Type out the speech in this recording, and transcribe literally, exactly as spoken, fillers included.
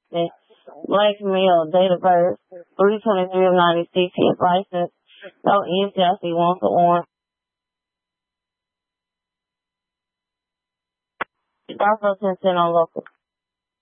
resident. Black male, date of birth, three twenty-three of ninety-six, his license, no N C I C wants or warrant. Also ten cent on local.